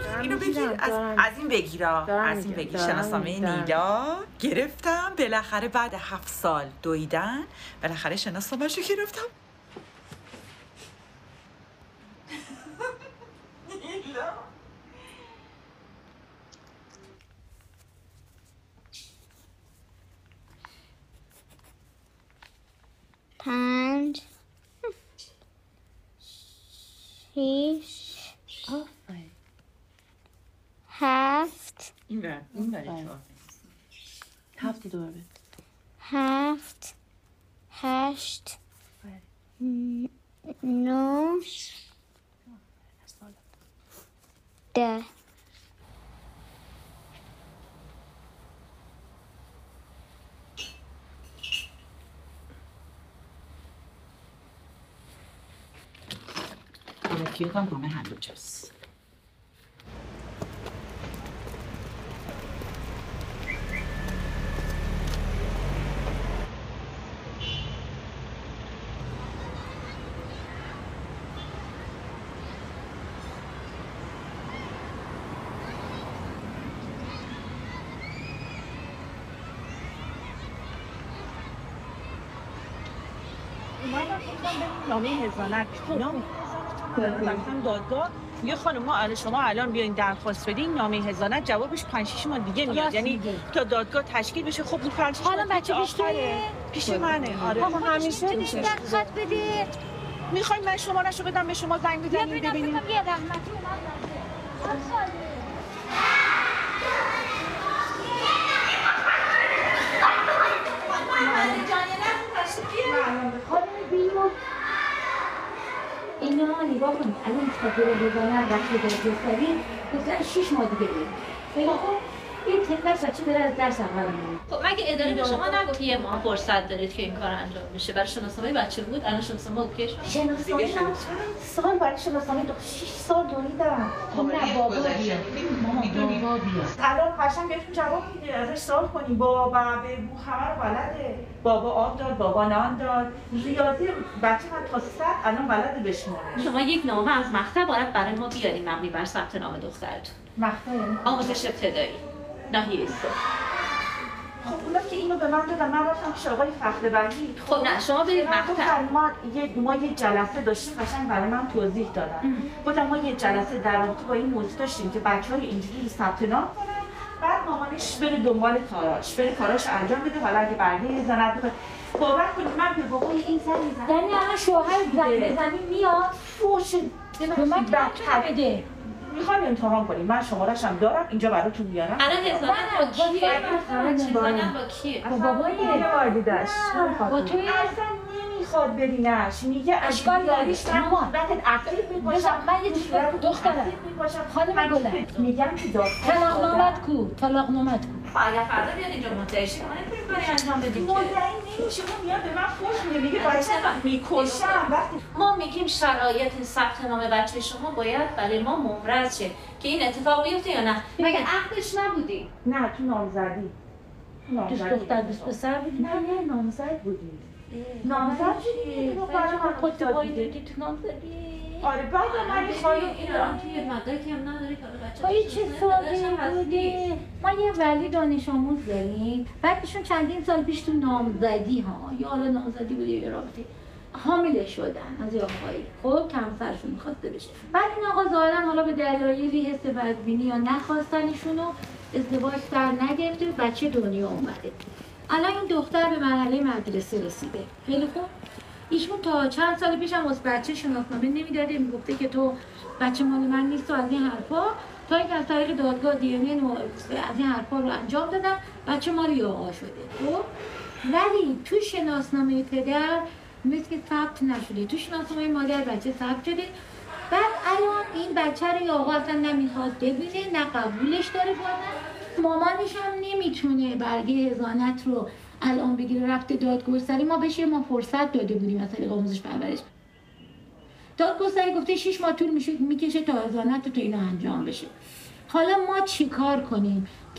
اینو بگیر، از این بگیرا، از این بگیر. شناسنامه نیلا گرفتم بالاخره بعد 7 سال دویدن، بالاخره شناسنامه‌شو گرفتم. نیلا پنج 6 7 7 دور 7 8 9 10 کیوتم رومه هندوچست. نامه هزانت رفتم دادگاه یه خانم ما شما الان بیاین درخواست بدین نامه هزانت جوابش 5-6 ماه دیگه میاد، یعنی تا دادگاه تشکیل بشه. خب 5-6 حالا بچه پیش منه. آره همیشه میشه خط بده. میخواین من شماره‌شو بدم به شما زنگ بزنید ببینید. یه رحمتی اینا نگاه کنید الان خاطر بزنن وقتی دادگستری گفتن 6 ماه دیگه بریم. خیلی خوب این تفلکس بچه داره از درس اول میره. خب مگه اداره به شما نگفت یه ماه فرصت دارید که این کار انجام بشه؟ برای شناسنامه بچه بود، الان شناسنامه اوکی شد. شناسنامه چند سال برای شناسنامه 6 سال دویدم. خب نه بابا بیا. مامان بابا بیا. الان قشنگ بهتون جواب میده، ازش سوال کنین. بابا به همه رو بلده. بابا آب داد، بابا نان داد. ریاضی بچه من تا 100 الان بلده بشماره. شما یک نامه از مقطع باید برای ما بیارین مبنی بر ثبت نام دخترتون. مقطع آموزش ابتدایی. ناحیه سه. خب اونا که اینو به من دادن، من رفتم پیش آقای فخربری. خب نه شما برید مقطع. ما یه جلسه داشتیم، قشنگ برای من توضیح دادن. گفتم ما یه جلسه در رابطه با این موضوع داشتیم که بچه‌های اینجوری ثبت نام کنن، بعد مامانش بره دنبال کاراش انجام بده. حالا اگه برگه هزانت بخواد باور کنید من به بابای این سر میزنم. یعنی الان شوهر زنی میاد فوش به من بده. میخوایم امتحان کنیم. من شماره‌ش هم دارم اینجا براتون میارم. الان هزانت با کیه؟ هزانت با کیه؟ با بابای یه بار دیده‌اش. با توی اصلا نمیخواد ببینش، میگه اشکال نداره. صورتت اکتیو می‌باشم. من یه چیزی دخترم خانم گلم میگم که طلاق نامت کو اگر فردا بیاد اینجا مدعی شه ما نمی‌تونیم کاری انجام بدیم. مدعی نمیشه، اون میاد به من فوش میده، میگه بچه میکشم. وقتی ما میگیم شرایط ثبت نام بچه شما باید برای ما ممرض شه که این اتفاق بیفته یا نه. مگه عقدش نبودی؟ نه تو نامزدی. دوست دختر دوست پسر بودی؟ نه نامزد بودی. نامزد بودی؟ خود تو بایی تو نامزدی؟ آره بعد من خواهی این الان توی مدرکی هم نداری که بچه توی چه سالی بوده؟ ما یه ولی دانش آموز داریم، بعدشون چندین سال پیش تو نامزدی ها، یا حالا نامزدی بوده یا رابطه حامله شدن از یه آقایی. خب کمسرشون میخواسته بشه، بعد این آقا ظاهرا حالا به دلایلی حس بدبینی یا نخواستنشونو ازدواج سر نگرفته و بچه دنیا اومده. الان این دختر به مرحله مدرسه رسیده. خیلی خوب. ایشون تا چند سال پیش هم از بچه شناسنامه نمیداده، میگفته که تو بچه مال من نیست و از این حرفا، تا اینکه از طریق دادگاه دی ان ای از این حرفا رو انجام دادن، بچه مال یه آقا شده. خب ولی تو شناسنامه پدر مثل که ثبت نشده، تو شناسنامه مادر بچه ثبت شده. بعد الان این بچه رو یه آقا اصلا نمیخواد ببینه، نه قبولش داره بودن، مامانش هم نمیتونه برگه هزانت رو الان بگیره، رفته دادگستری. ما بهش ما فرصت داده بودیم از طریق آموزش پرورش. دادگستری گفته 6 ماه طول میکشه تا هزانت تو اینا انجام بشه. حالا ما چی کار کنیم؟